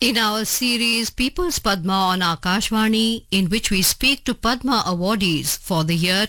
In our series People's Padma on Akashvani, in which we speak to Padma awardees for the year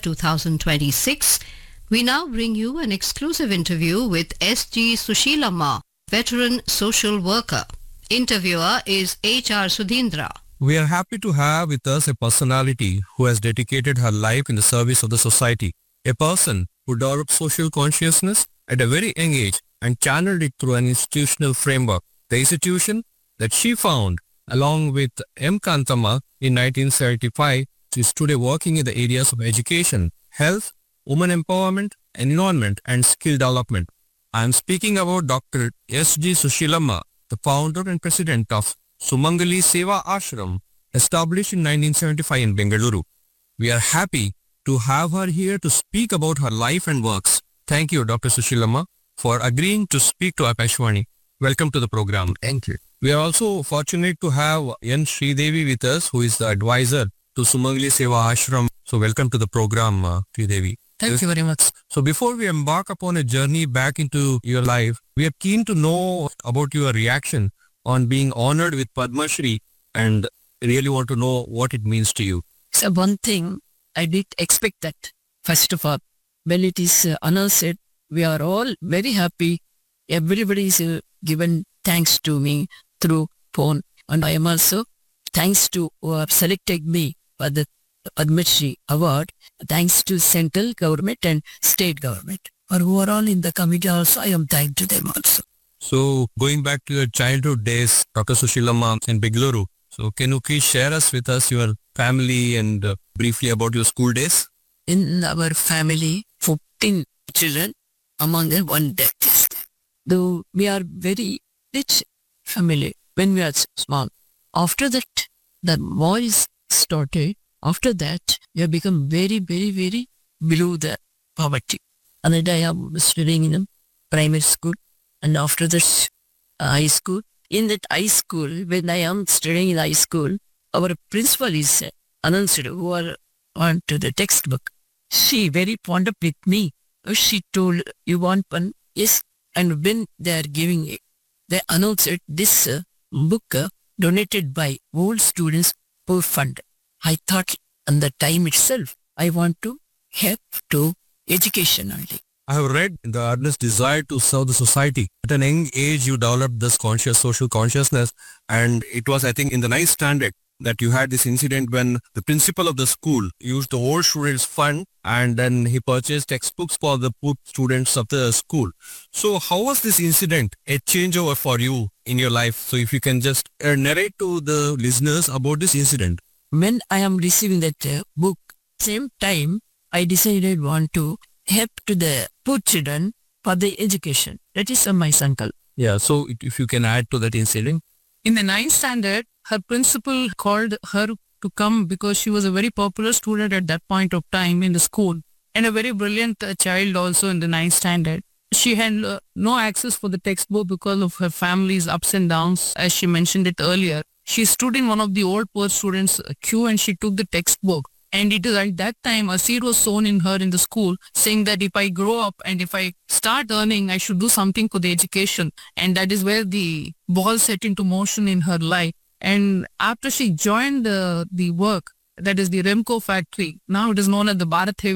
2026, we now bring you an exclusive interview with S.G. Sushilamma, veteran social worker. Interviewer is H.R. Sudhindra. We are happy to have with us a personality who has dedicated her life in the service of the society. A person who developed social consciousness at a very young age and channeled it through an institutional framework. The institution that she found along with M. Kantama in 1975 is today working in the areas of education, health, women empowerment, environment and skill development. I am speaking about Dr. S.G. Sushilamma, the founder and president of Sumangali Seva Ashram, established in 1975 in Bengaluru. We are happy to have her here to speak about her life and works. Thank you, Dr. Sushilamma, for agreeing to speak to Akashvani. Welcome to the program. Thank you. We are also fortunate to have N. Sridevi with us, who is the advisor to Sumangali Seva Ashram. So welcome to the program, Sridevi. Thank you very much. So before we embark upon a journey back into your life, we are keen to know about your reaction on being honored with Padma Shri and really want to know what it means to you. So one thing, I did expect that. First of all, when it is announced, we are all very happy. Everybody is given thanks to me through phone. And I am also thanks to who have selected me for the Padma Shri award. Thanks to central government and state government. For who are all in the committee also, I am thanked to them also. So going back to your childhood days, Dr. Sushilamma in Bengaluru, so can you please share with us your family and briefly about your school days? In our family, 14 children, among them one death is there. Though we are very rich family when we are small. After that, the boys started. After that, we have become very, very, very below the poverty. And then I am studying in a primary school. And after this, high school. In that high school, when I am studying in high school, our principal is announced who are on to the textbook. She very fond of with me. She told, you want one? Yes. And when they are giving it, they announced this book donated by old students poor fund. I thought on the time itself, I want to help to education only. I have read the earnest desire to serve the society. At an young age, you developed this social consciousness, and it was, I think, in the 9th standard that you had this incident when the principal of the school used the old students' fund and then he purchased textbooks for the poor students of the school. So how was this incident a changeover for you in your life? So if you can just narrate to the listeners about this incident. When I am receiving that book, same time, I decided want to help to the poor children for the education. That is my uncle. Yeah, so if you can add to that incident. In the 9th standard, her principal called her to come because she was a very popular student at that point of time in the school and a very brilliant child also in the 9th standard. She had no access for the textbook because of her family's ups and downs, as she mentioned it earlier. She stood in one of the old poor students' queue and she took the textbook. And it is at that time a seed was sown in her in the school saying that if I grow up and if I start earning, I should do something for the education. And that is where the ball set into motion in her life. And after she joined the work, that is the Remco factory, now it is known as the Bharat Heavy